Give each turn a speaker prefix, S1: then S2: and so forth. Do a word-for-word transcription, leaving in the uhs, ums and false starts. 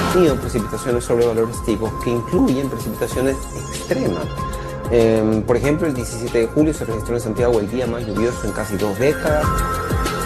S1: tenido precipitaciones sobre valores estilos que incluyen precipitaciones extremas. Eh, por ejemplo, el diecisiete de julio se registró en Santiago el día más lluvioso en casi dos décadas.